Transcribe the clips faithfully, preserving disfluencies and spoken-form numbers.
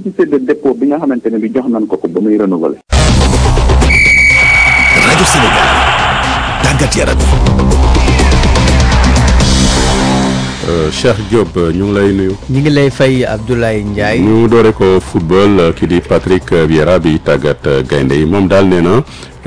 certificat de dépôt bi nga xamante ne bi jox nañ ko ko ba muy renouveler. rajo Sénégal tàggat yaram. Cheikh Diop ñu ngi lay nuyu. ñu ngi lay fay Abdoulaye Ndiaye. ñu doore ko football ki di Patrick Vieira bi tàggat gaynde yi moom daal nee na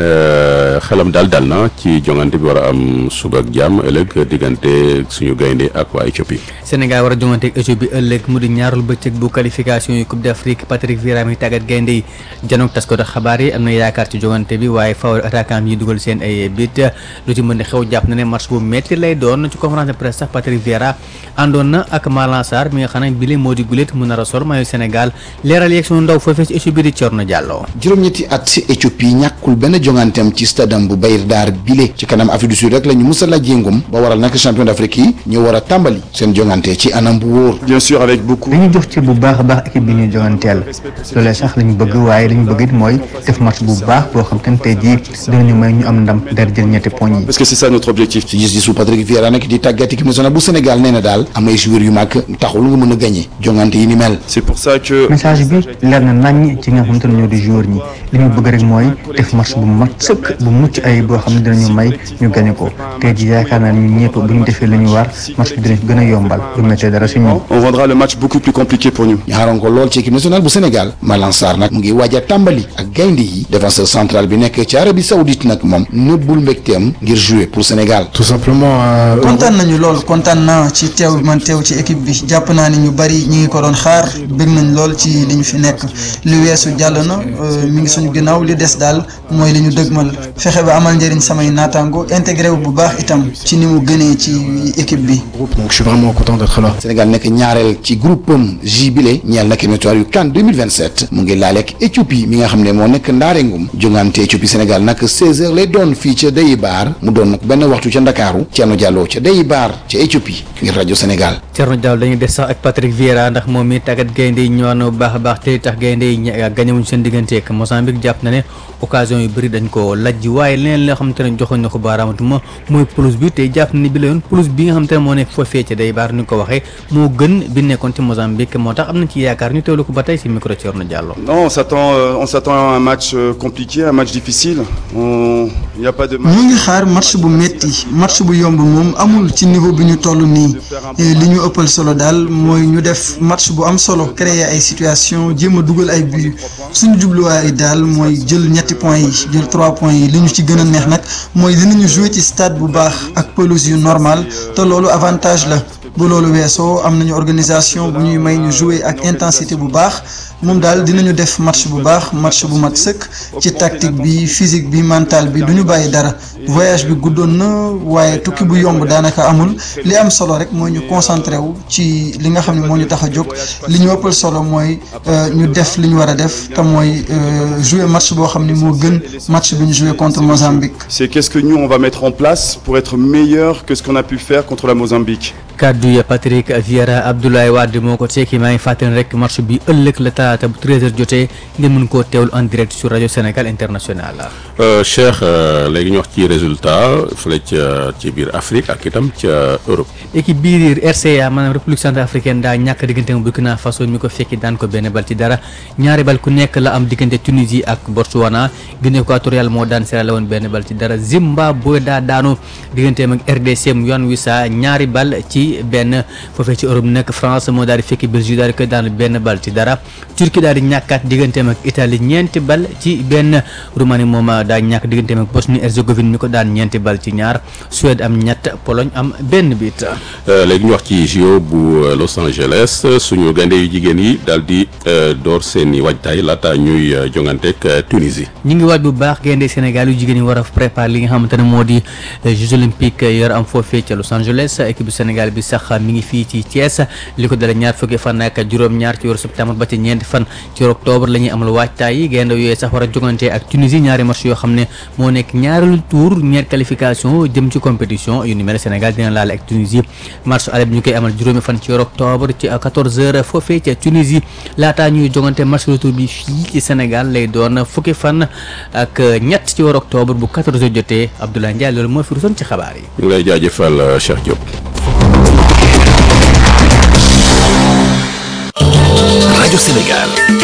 xelam daal dal na ci jongante bi war a am suba ak jàmm ëllëg diggante suñu gaynde ak waa Éthiopie. Sénégal war a jongante ak Éthiopie ëllëg mu di ñaarul bëccëg bu qualification yi Coupe d'Afrique Patrick Vieira mi tàggat gaynde yi janook tas ko xabaar yi am na yaakaar ci jongante bi waaye favori attaquant yi dugal seen ay bit lu ci mën a xew jàpp na ne match bu metti lay doon ci conférence de presse sax Patrick Vieira àndoon na ak Malang Sarr mi nga xam ne bile moo di gulet mu nar a sol maillot Sénégal leeral yeeg sunu ndaw foofee ci Éthiopie di Thierno Diallo. juróom-ñetti at ci Éthiopie ñàkkul benn jonganteem ci stadam bu Bayir Dar bile ci kanam Afrique du Sud rek la ñu musa la jéngum ba waral nag champion d'Afrique yi ñu war a tàmbali seen jongante ci anam bu wóor. bien sûr avec beaucoup. dañuy jox ci bu baax a baax équipe bi ñuy jonganteel loolee sax la ñu bëgg waaye li ñu bëgg it mooy def match bu baax boo xam te ne tey jii dinañu may ñu am ndam dara jël ñetti poñ yi. parce que c'est ça notre objectif. ci gis-gisu Patrick Vieira nag di tàggat équipe nationale bu Sénégal nee na daal am ay joueurs yu mag taxul nga mën a gagné jongante yi ni mel. c'est pour ça que. message bi leer na naññ ci nga xam te ne ñoo di joueurs ñi li ñu bëgg rek mooy def match bu mat sëkk bu mucc ay boo xam ne dinañu may ñu gagné ko tey jii yaakaar naa ñun ñëpp bu ñu defee li ñu war match bi dinañ gën a yombal du méttee dara si ñun. on rendra le match beaucoup plus compliqué pour nous. ñu xaaroon ko lool ci équipe nationale bu Sénégal Malang Sarr nag mu ngi waaj a tàmbali ak gaynde yi défenseur central bi nekk ci Arabie Saoudite nag moom nëbbul mbégteem ngir jouer pour Sénégal. tout simplement. kontaan nañu lool kontaan naa ci teew man teew ci équipe bi jàpp naa ni ñu bari ñi ngi ko doon xaar bëgg nañ lool ci li ñu fi nekk li weesu jàll na mi ngi suñu ginnaaw li des daal mooy li ñu dëgmal fexe ba amal njëriñ samay naataango intégré wu bu baax itam ci ni mu gënee ci équipe bi. donc je suis vraiment content d'être là. Sénégal nekk ñaareel ci groupe am J bile ñeel na éliminatoire yu CAN deux mille vingt-sept mu ngi laaleeg Éthiopie mi nga xam ne moo nekk ndaarengum jongante Éthiopie Sénégal nag seize heures lay doon fii ca Deibar mu doon nag benn waxtu ca Ndakaaru Thierno Diallo ca Deibar ca Éthiopie ngir rajo Sénégal. Thierno Diallo dañuy des sax ak Patrick Vieira ndax moom mi tàggat gaynde yi ñëwaat na bu baax a baax te tax gaynde yi gañewuñ seen diggante ak Mozambique jàpp na ne occasion yu bëri dañ ko lajj waaye leneen loo xamante ne joxoon na ko baaraamatuma mooy pelouse bi te jàpp na ni bi la yoon pelouse bi nga xamante ne moo nekk foofee ca Deibar ni ko waxee moo gën bi nekkoon ci Mozambique moo tax am na ci yaakaar ñu teewlu ko ba tey si micro Thierno Diallo. non on s'attend euh, on s'attend à un match euh, compliqué un match difficile on il y a pas de. ñu ngi xaar match bu metti match bu yomb moom amul ci niveau bi ñu toll nii li ñu ëppal solo daal mooy ñu def match bu am solo créer ay situation jéem a dugal ay but suñu jubluwaay daal mooy jël ñetti points yi jël trois points yi li ñu ci gën a neex nag mooy dinañu jouer ci stade bu baax ak pelouse yu normal te loolu avantage la bu loolu weesoo am nañu organisation bu ñuy may ñu jouer ak intensité bu baax moom daal dinañu def match bu baax match bu mat sëkk ci tactique bi physique bi mental bi duñu bàyyi dara voyage bi guddoon na waaye tukki bu yomb daanaka amul li am solo rek mooy ñu concentré wu ci li nga xam ne moo ñu tax a jóg li ñu ëppal solo mooy ñu def li ñu war a def te mooy jouer match boo xam ne moo gën match bi ñu jouer contre Mozambique. c'est qu'est-ce que nous on va mettre en place pour être meilleur que ce qu'on a pu faire contre la Mozambique. kaddu ya Patrick Vieira Abdoulaye Wade moo ko tekki maa ngi fàttali rek match bi ëllëg la talaata bu treize heures jotee ngeen mën koo teewlu en direct sur rajo Sénégal International. Cheikh léegi ñu wax ci résultat fële ca ci biir Afrique ak itam ca Europe. équipe bii di R C A maanaam République centrafricaine daa ñàkk diggante mu Burkina Faso mi ko fekki daan ko benn bal ci dara ñaari bal ku nekk la am diggante Tunisie ak Botswana Guinée équatoriale moo daan Sierra Leone benn bal ci dara Zimbabwe daa daanu digganteem ak R D C mu Guinée-Bissau ñaari bal ci benn foofee ci Europe nekk France moo daal di fekki Belgique daal di koy daan benn bal ci dara Turquie daal di ñàkkaat digganteem ak Italie ñeenti bal ci benn Roumanie moom daa ñàkk digganteem ak Bosnie Herzégovine mi ko daan ñeenti bal ci ñaar Suède am ñett Pologne am benn bit. léegi ñu wax ci J O bu Los Angeles suñu gaynde yu jigéen yi daal di door seen i waajtaay laata ñuy jonganteeg Tunisie. ñu ngi waaj bu baax gaynde Sénégal yu jigéen yi war a préparer li nga xamante ne moo di Jeux olympiques yor am foofee ca Los Angeles équipe bu Sénégal bi sax mi ngi fii ci Thiès li ko dala ñaar fukki fan ak juróom-ñaar ci weeru septembre ba ci ñeenti fan ci weeru octobre la ñuy amal waajtaay yi gaynde yooyu sax war a jongante ak Tunisie ñaari match yoo xam ne moo nekk ñaareelu tour ñeent qualification jëm ci compétition yu ni mel Sénégal dina laale ak Tunisie match aller bi ñu koy amal juróomi fan ci weeru octobre ci quatorze heures foofee ca Tunisie laataa ñuy jongante match retour bi fii ci Sénégal lay doon fukki fan ak ñett ci weeru octobre bu quatorze heures jotee Abdoulaye Ndiaye loolu moo fi rusoon ci xabaar yi. ñu ngi lay jaajëfal Cheikh Diop. rajo Sénégal.